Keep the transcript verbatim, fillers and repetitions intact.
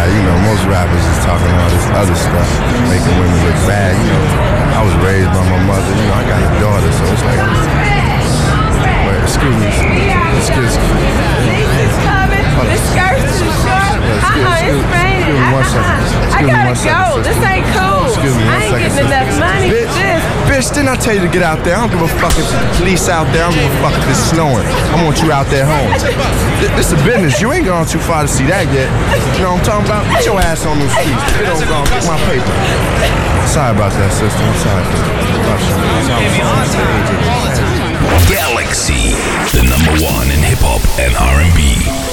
side. You know, most rappers is talking all this other stuff, making women look bad. You know, I was raised by my mother. You know, I got a daughter, so it's like. Wait, excuse me. Excuse me. The skirt's too short. Uh-uh, it's raining. Excuse me one second. I Excuse me gotta one second, go. sister. This ain't cool. Excuse me one I ain't second, getting enough sister. money for Bitch, this. bitch, didn't I tell you to get out there? I don't give a fuck if the police out there. I don't give a fuck if it's snowing. I want you out there home. This, this is business. You ain't gone too far to see that yet. You know what I'm talking about? Get your ass on those streets. Get on, go get my paper. Sorry about that, sister. I'm sorry for that. Galaxy, the number one in hip hop and R and B.